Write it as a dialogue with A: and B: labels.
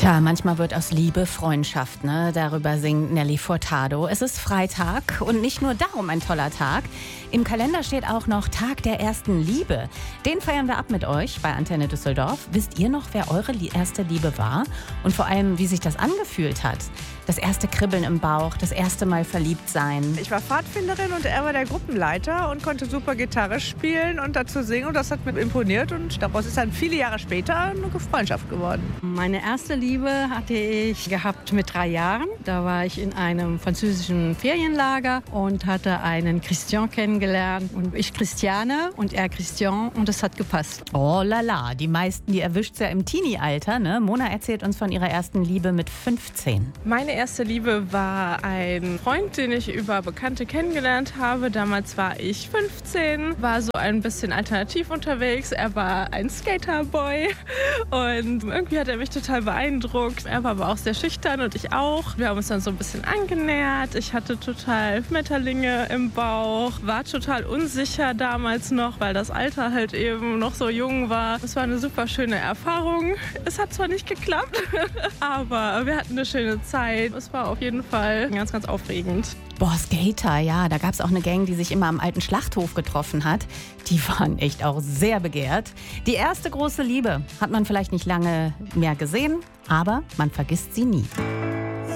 A: Tja, manchmal wird aus Liebe Freundschaft, ne? Darüber singt Nelly Furtado. Es ist Freitag und nicht nur darum ein toller Tag. Im Kalender steht auch noch Tag der ersten Liebe. Den feiern wir ab mit euch bei Antenne Düsseldorf. Wisst ihr noch, wer eure erste Liebe war? Und vor allem, wie sich das angefühlt hat? Das erste Kribbeln im Bauch, das erste Mal verliebt sein.
B: Ich war Pfadfinderin und er war der Gruppenleiter und konnte super Gitarre spielen und dazu singen. Und das hat mir imponiert und daraus ist dann viele Jahre später eine Freundschaft geworden.
C: Meine erste Liebe hatte ich gehabt mit 3 Jahren. Da war ich in einem französischen Ferienlager und hatte einen Christian kennengelernt. Und ich Christiane und er Christian und das hat gepasst.
A: Oh lala, die meisten, die erwischt's ja im Teenie-Alter, ne? Mona erzählt uns von ihrer ersten Liebe mit 15.
D: Meine erste Liebe war ein Freund, den ich über Bekannte kennengelernt habe. Damals war ich 15, war so ein bisschen alternativ unterwegs. Er war ein Skaterboy und irgendwie hat er mich total beeindruckt. Er war aber auch sehr schüchtern und ich auch. Wir haben uns dann so ein bisschen angenähert. Ich hatte total Schmetterlinge im Bauch, war total unsicher damals noch, weil das Alter halt eben noch so jung war. Es war eine super schöne Erfahrung. Es hat zwar nicht geklappt, aber wir hatten eine schöne Zeit. Es war auf jeden Fall ganz, ganz aufregend.
A: Boah, Skater, ja, da gab's auch eine Gang, die sich immer am alten Schlachthof getroffen hat. Die waren echt auch sehr begehrt. Die erste große Liebe hat man vielleicht nicht lange mehr gesehen, aber man vergisst sie nie.